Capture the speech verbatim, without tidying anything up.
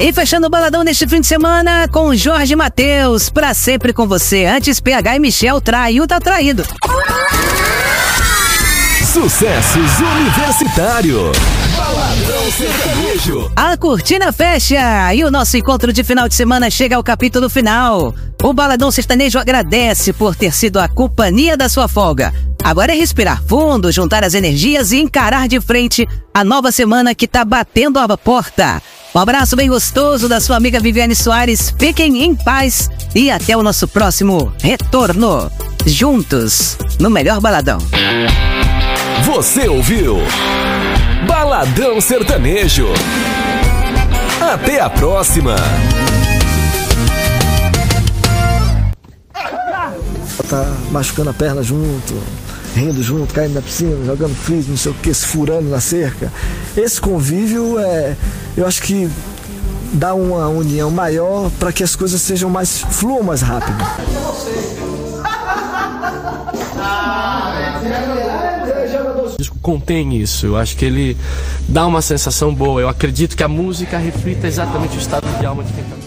E fechando o baladão neste fim de semana com Jorge Mateus, pra sempre com você. Antes P H e Michel traiu, tá traído. Sucessos Universitário. Baladão Sertanejo. A cortina fecha e o nosso encontro de final de semana chega ao capítulo final. O Baladão Sertanejo agradece por ter sido a companhia da sua folga. Agora é respirar fundo, juntar as energias e encarar de frente a nova semana que tá batendo a porta. Um abraço bem gostoso da sua amiga Viviane Soares. Fiquem em paz e até o nosso próximo retorno. Juntos, no melhor baladão. Você ouviu Baladão Sertanejo. Até a próxima. Tá machucando a perna junto, rindo junto, caindo na piscina, jogando frisbee, não sei o que, se furando na cerca. Esse convívio, é, eu acho que dá uma união maior para que as coisas sejam mais, fluam mais rápido. O disco contém isso, eu acho que ele dá uma sensação boa. Eu acredito que a música reflita exatamente o estado de alma de quem tá